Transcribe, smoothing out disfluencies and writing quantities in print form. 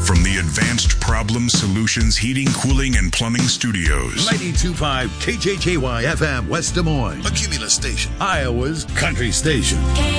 From the Advanced Problem Solutions Heating, Cooling, and Plumbing Studios. 92.5 KJKY FM West Des Moines. A Cumulus station. Iowa's country station.